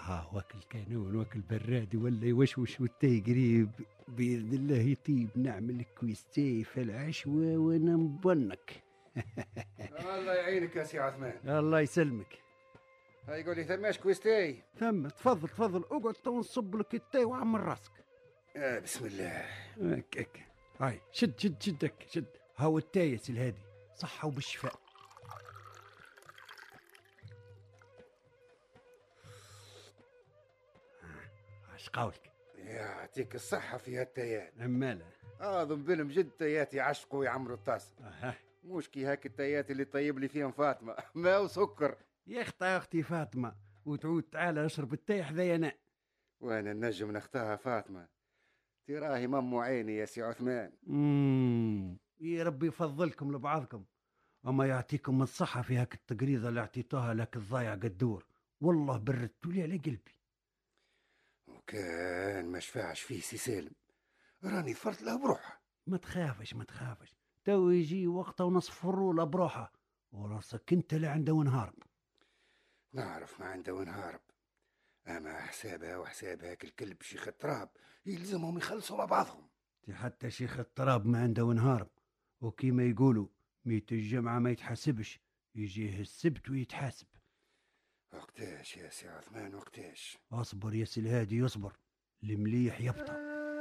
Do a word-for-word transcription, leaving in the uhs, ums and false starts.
ها واكل كانون واكل برادي ولا يوشوش والتاي قريب بإذن الله يطيب. نعمل كويستي في العشوة وانا مبنك. الله يعينك يا سي عثمان. الله يسلمك. هاي يقول لي ثماش كويستي؟ ثم تفضل تفضل اقعد تو نصب لك التاي وعمل راسك. آه بسم الله. هك هك هاي شد شد شدك شد. هاو التاي يا سي الهادي صحة وبالشفاء. اش قولك؟ يعطيك الصحة في هالتايات. عمالة اظن بلم جد تايات يعشقوا يعمروا الطاسة. أه. مش كي هاك التايات اللي طيب لي فيهم فاطمة ما وسكر. يا اخت اختي فاطمة وتعود تعال اشرب التاي حذايا انا. وانا النجم نختها فاطمة. تراهي ممو عيني يا سي عثمان. امم يا ربي يفضلكم لبعضكم. اما يعطيكم الصحة في هاك التقريضة اللي اعطيتوها لك الضايع قدور. والله بردتوا لي على قلبي. وكان ما شفعش فيه سي سالم راني فرت له بروحه. ما تخافش ما تخافش تو يجي وقته ونصفروا له بروحه وراسك انت اللي عنده ونهارب. نعرف ما عنده ونهارب. اما حسابها وحساب هاك الكلب شيخ التراب يلزمهم يخلصوا مع بعضهم. حتى شيخ التراب ما عنده ونهارب. وكيما يقولوا ميت الجمعة ما يتحاسبش يجيه السبت ويتحاسب. وقتاش يا سي عثمان وقتاش؟ اصبر يا سي الهادي اصبر. المليح يبطأ.